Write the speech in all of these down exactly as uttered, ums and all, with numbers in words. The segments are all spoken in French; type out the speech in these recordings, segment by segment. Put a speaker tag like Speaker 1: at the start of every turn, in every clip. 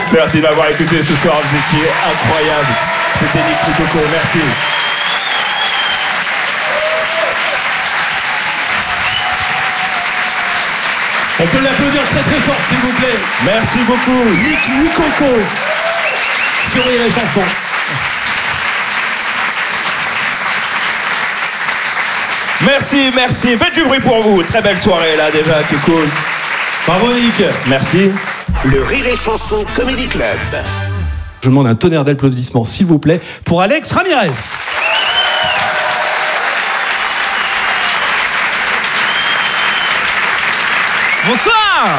Speaker 1: Merci de m'avoir écouté ce soir, vous étiez incroyables. C'était Nick Moukoko, merci.
Speaker 2: On peut l'applaudir très très fort s'il vous plaît.
Speaker 1: Merci beaucoup.
Speaker 2: Nick Moukoko sur Rire et Chanson.
Speaker 1: Merci, merci. Faites du bruit pour vous. Très belle soirée là déjà, tout cool.
Speaker 2: Bravo Nick.
Speaker 1: Merci.
Speaker 3: Le Rire et Chanson Comedy Club.
Speaker 2: Je demande un tonnerre d'applaudissements s'il vous plaît pour Alex Ramirez.
Speaker 4: Bonsoir.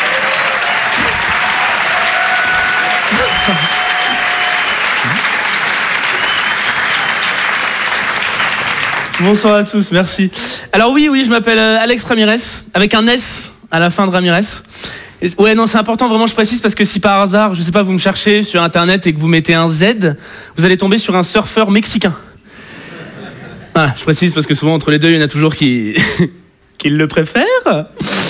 Speaker 4: Bonsoir à tous, merci. Alors oui, oui, je m'appelle Alex Ramirez, avec un S à la fin de Ramirez. Et, ouais, non, c'est important, vraiment, je précise, parce que si par hasard, je sais pas, vous me cherchez sur Internet et que vous mettez un Z, vous allez tomber sur un surfeur mexicain. Voilà, je précise, parce que souvent, entre les deux, il y en a toujours qui... qui le préfèrent.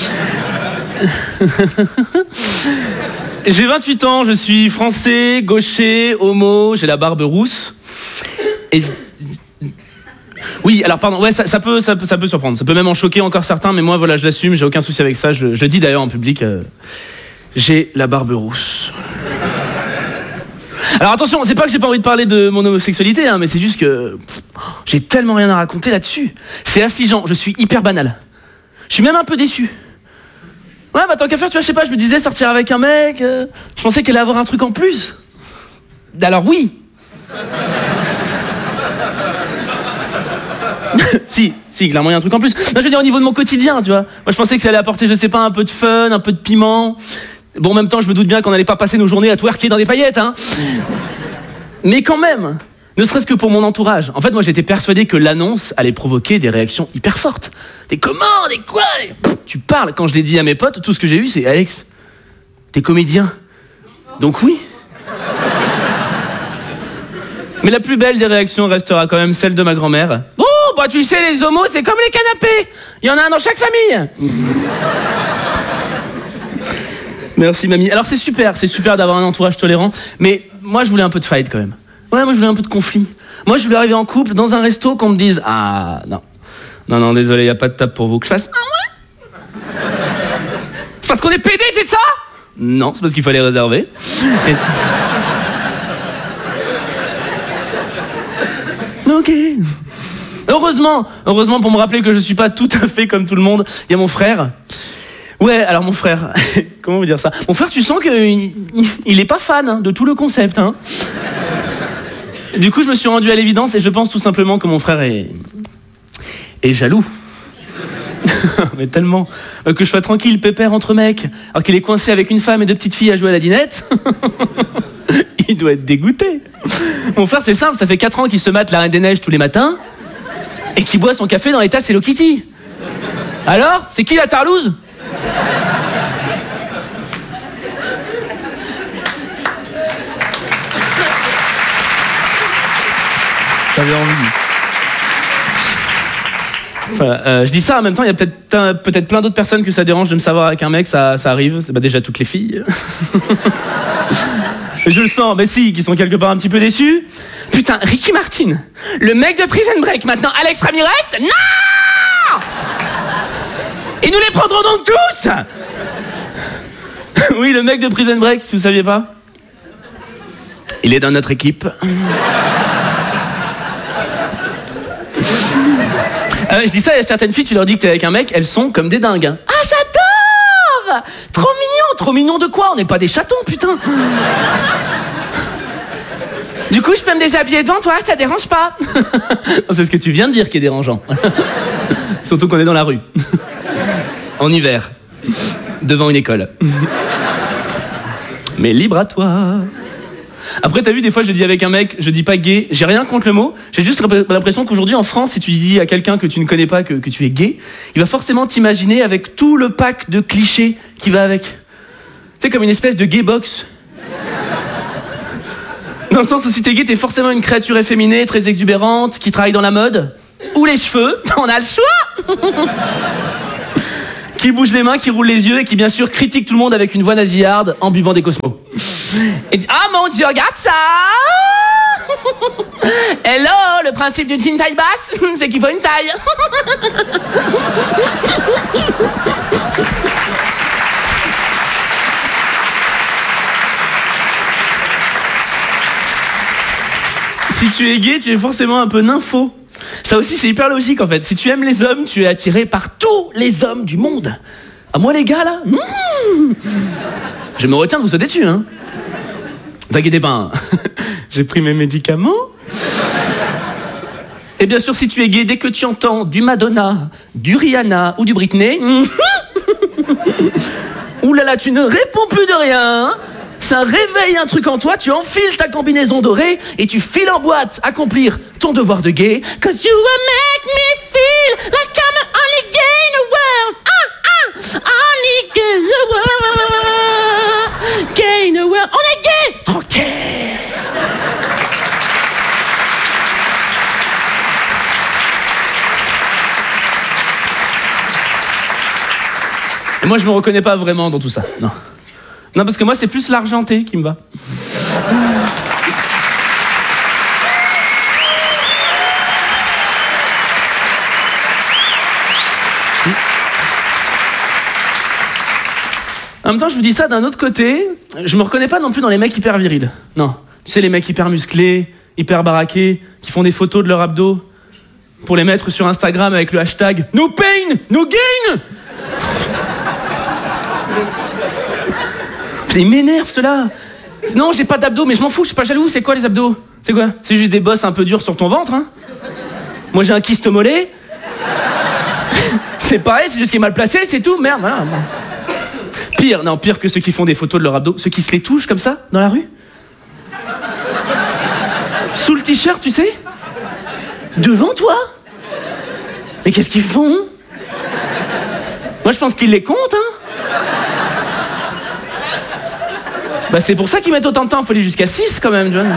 Speaker 4: J'ai vingt-huit ans, je suis français, gaucher, homo, j'ai la barbe rousse. Et... Oui, alors pardon, ouais, ça, ça, peut, ça, peut, ça peut surprendre, ça peut même en choquer encore certains, mais moi, voilà, je l'assume, j'ai aucun souci avec ça, je, je le dis d'ailleurs en public, euh, j'ai la barbe rousse. Alors attention, c'est pas que j'ai pas envie de parler de mon homosexualité, hein, mais c'est juste que pff, j'ai tellement rien à raconter là-dessus. C'est affligeant, je suis hyper banal. Je suis même un peu déçu. Ouais, bah tant qu'à faire, tu vois, je sais pas, je me disais sortir avec un mec, euh, je pensais qu'elle allait avoir un truc en plus. Alors oui. si, si, clairement il y a un truc en plus. Non, je veux dire au niveau de mon quotidien, tu vois. Moi je pensais que ça allait apporter, je sais pas, un peu de fun, un peu de piment. Bon, en même temps, je me doute bien qu'on n'allait pas passer nos journées à twerker dans des paillettes, hein. Mais quand même, ne serait-ce que pour mon entourage. En fait, moi j'étais persuadé que l'annonce allait provoquer des réactions hyper fortes. Des comment, des quoi des... Pff, tu parles, quand je l'ai dit à mes potes, tout ce que j'ai eu c'est Alex, t'es comédien. Donc oui. Mais la plus belle des réactions restera quand même celle de ma grand-mère. Bon, bah tu sais, les homos, c'est comme les canapés. Il y en a un dans chaque famille. Merci, mamie. Alors c'est super, c'est super d'avoir un entourage tolérant. Mais moi, je voulais un peu de fight quand même. Ouais, moi, je voulais un peu de conflit. Moi, je voulais arriver en couple dans un resto qu'on me dise « Ah, non. Non, non, désolé, il n'y a pas de table pour vous. » Que je fasse « Ah ouais ?» C'est parce qu'on est pédé, c'est ça? Non, c'est parce qu'il fallait réserver. Et... Ok. Heureusement, heureusement pour me rappeler que je suis pas tout à fait comme tout le monde, il y a mon frère. Ouais, alors mon frère, comment vous dire ça? Mon frère, tu sens qu'il il est pas fan hein, de tout le concept. Hein. Du coup, je me suis rendu à l'évidence et je pense tout simplement que mon frère est, est jaloux. Mais tellement que je sois tranquille, pépère entre mecs, alors qu'il est coincé avec une femme et deux petites filles à jouer à la dinette. Il doit être dégoûté. Mon frère, c'est simple, ça fait quatre ans qu'il se mate la Reine des Neiges tous les matins et qu'il boit son café dans les tasses Hello Kitty. Alors, c'est qui la tarlouse? J'avais envie. Enfin, euh, je dis ça en même temps, il y a peut-être, peut-être plein d'autres personnes que ça dérange de me savoir avec un mec, ça, ça arrive, c'est bah déjà toutes les filles. Je le sens, mais si, qui sont quelque part un petit peu déçus. Putain, Ricky Martin, le mec de Prison Break, maintenant Alex Ramirez, non! Et nous les prendrons donc tous! Oui, le mec de Prison Break, si vous saviez pas. Il est dans notre équipe. Euh, je dis ça, il y a certaines filles, tu leur dis que t'es avec un mec, elles sont comme des dingues. Hein. Ah, j'adore! Trop mignon, trop mignon de quoi? On n'est pas des chatons, putain. Du coup, je peux me déshabiller devant toi, ça dérange pas. C'est ce que tu viens de dire qui est dérangeant. Surtout qu'on est dans la rue. En hiver. Devant une école. Mais libre à toi. Après, t'as vu, des fois, je dis avec un mec, je dis pas gay, j'ai rien contre le mot, j'ai juste l'impression qu'aujourd'hui, en France, si tu dis à quelqu'un que tu ne connais pas que, que tu es gay, il va forcément t'imaginer avec tout le pack de clichés qui va avec. C'est comme une espèce de gay box. Dans le sens où si t'es gay, t'es forcément une créature efféminée, très exubérante, qui travaille dans la mode, ou les cheveux, on a le choix. Qui bouge les mains, qui roule les yeux et qui, bien sûr, critique tout le monde avec une voix nasillarde en buvant des Cosmos. Et dit, ah mon Dieu, regarde ça. Hello, le principe d'une fine taille basse, c'est qu'il faut une taille. Si tu es gay, tu es forcément un peu nympho. Ça aussi, c'est hyper logique en fait. Si tu aimes les hommes, tu es attiré par tous les hommes du monde. À moi les gars là, mmh je me retiens de vous sauter dessus, hein. T'inquiétez pas, hein. J'ai pris mes médicaments. Et bien sûr, si tu es gay, dès que tu entends du Madonna, du Rihanna ou du Britney, ouh là là, tu ne réponds plus de rien. Ça réveille un truc en toi, tu enfiles ta combinaison dorée et tu files en boîte accomplir ton devoir de gay. Cause you will make me feel like I'm the only gay in the world. Ah, ah, only gay in the world. Gay in the world. On est gay. Ok. Et moi, je me reconnais pas vraiment dans tout ça, non. Non, parce que moi, c'est plus l'argenté qui me va. En même temps, je vous dis ça d'un autre côté, je me reconnais pas non plus dans les mecs hyper virils. Non. Tu sais, les mecs hyper musclés, hyper baraqués, qui font des photos de leur abdos pour les mettre sur Instagram avec le hashtag No Pain, No Gain. Ils m'énervent, ceux-là. Non, j'ai pas d'abdos, mais je m'en fous, je suis pas jaloux. C'est quoi les abdos? C'est quoi? C'est juste des bosses un peu dures sur ton ventre, hein? Moi, j'ai un kyste mollet. C'est pareil, c'est juste qu'il est mal placé, c'est tout. Merde, voilà. Pire, non, pire que ceux qui font des photos de leurs abdos, ceux qui se les touchent comme ça, dans la rue. Sous le t-shirt, tu sais? Devant toi. Mais qu'est-ce qu'ils font? Moi, je pense qu'ils les comptent, hein? Bah c'est pour ça qu'ils mettent autant de temps, il faut aller jusqu'à six quand même, tu vois.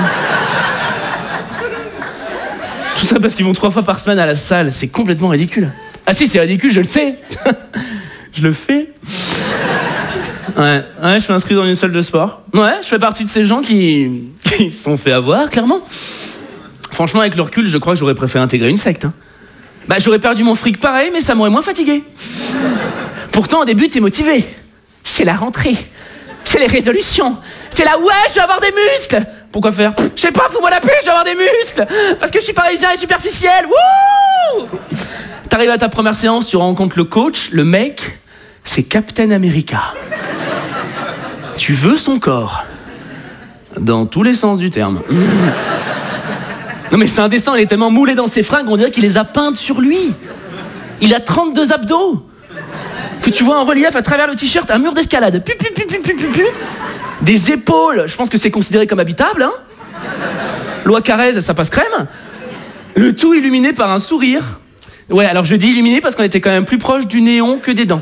Speaker 4: Tout ça parce qu'ils vont trois fois par semaine à la salle, c'est complètement ridicule. Ah si, c'est ridicule, je le sais. Je le fais. Ouais, ouais, je suis inscrit dans une salle de sport. Ouais, je fais partie de ces gens qui, qui se sont fait avoir, clairement. Franchement, avec le recul, je crois que j'aurais préféré intégrer une secte. Hein. Bah j'aurais perdu mon fric pareil, mais ça m'aurait moins fatigué. Pourtant, au début, t'es motivé. C'est la rentrée. C'est les résolutions. T'es là, ouais, je vais avoir des muscles. Pourquoi faire? Je sais pas, fous-moi la paix, je vais avoir des muscles. Parce que je suis parisien et superficiel. Wouh! T'arrives à ta première séance, tu rencontres le coach, le mec, c'est Captain America. Tu veux son corps. Dans tous les sens du terme. Non mais c'est indécent, il est tellement moulé dans ses fringues, on dirait qu'il les a peintes sur lui. Il a trente-deux abdos. Que tu vois en relief à travers le t-shirt, un mur d'escalade. Pu, pu, pu, pu, pu, pu, pu. Des épaules, je pense que c'est considéré comme habitable. Hein. Loi Carrez, ça passe crème. Le tout illuminé par un sourire. Ouais, alors je dis illuminé parce qu'on était quand même plus proche du néon que des dents.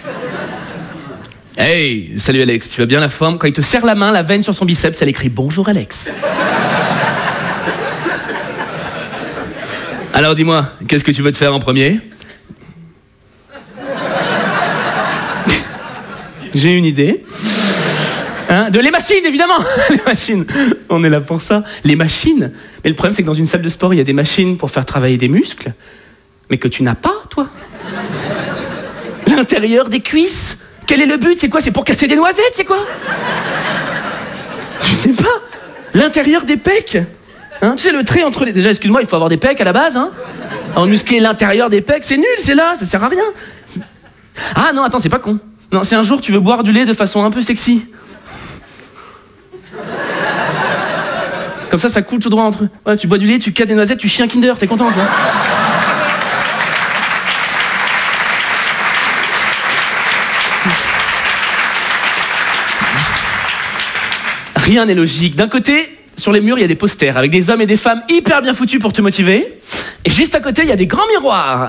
Speaker 4: Hey, salut Alex, tu vas bien la forme? Quand il te serre la main, la veine sur son biceps, elle écrit « Bonjour Alex ». Alors dis-moi, qu'est-ce que tu veux te faire en premier? J'ai une idée. Hein, de les machines, évidemment. Les machines, on est là pour ça. Les machines. Mais le problème, c'est que dans une salle de sport, il y a des machines pour faire travailler des muscles, mais que tu n'as pas, toi. L'intérieur des cuisses. Quel est le but? C'est quoi? C'est pour casser des noisettes? C'est quoi? Je sais pas. L'intérieur des pecs. Hein, tu sais, le trait entre les... Déjà, excuse-moi, il faut avoir des pecs à la base. Hein. Alors, muscler l'intérieur des pecs, c'est nul, c'est là, ça sert à rien. Ah non, attends, c'est pas con. Non, c'est un jour, tu veux boire du lait de façon un peu sexy. Comme ça, ça coule tout droit entre eux. Ouais, tu bois du lait, tu casses des noisettes, tu chies un Kinder, t'es content, toi. Rien n'est logique. D'un côté, sur les murs, il y a des posters avec des hommes et des femmes hyper bien foutus pour te motiver. Et juste à côté, il y a des grands miroirs.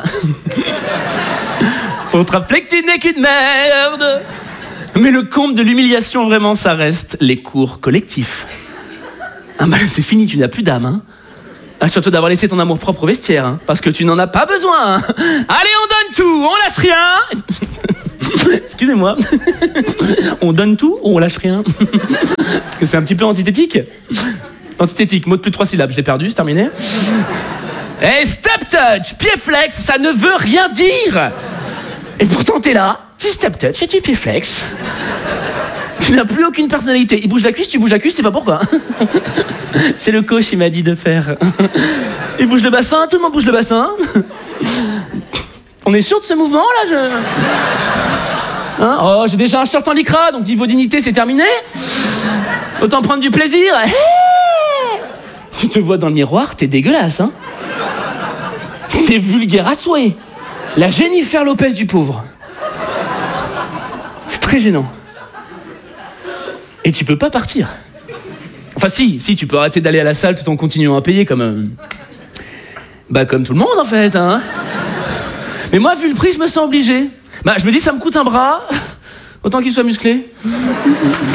Speaker 4: Faut te rappeler que tu n'es qu'une merde. Mais le comble de l'humiliation, vraiment, ça reste les cours collectifs. Ah bah c'est fini, tu n'as plus d'âme, hein. Ah, surtout d'avoir laissé ton amour-propre au vestiaire, hein, parce que tu n'en as pas besoin. Hein. Allez, on donne tout, on lâche rien. Excusez-moi. On donne tout ou on lâche rien? Parce que c'est un petit peu antithétique. Antithétique, mot de plus de trois syllabes, je l'ai perdu, c'est terminé. Hey, step touch, pied flex, ça ne veut rien dire. Et pourtant t'es là, tu step touch et tu pied flex. Tu n'as plus aucune personnalité. Il bouge la cuisse, tu bouges la cuisse, c'est pas pourquoi. C'est le coach, il m'a dit de faire. Il bouge le bassin, tout le monde bouge le bassin. On est sûr de ce mouvement là je... Hein, oh, j'ai déjà un short en lycra, donc niveau dignité, c'est terminé. Autant prendre du plaisir. Hey, tu te vois dans le miroir, t'es dégueulasse, hein. T'es vulgaire à souhait. La Jennifer Lopez du pauvre. C'est très gênant. Et tu peux pas partir. Enfin si, si, tu peux arrêter d'aller à la salle tout en continuant à payer comme... Euh... Bah comme tout le monde en fait, hein. Mais moi, vu le prix, je me sens obligé. Bah je me dis, ça me coûte un bras, autant qu'il soit musclé.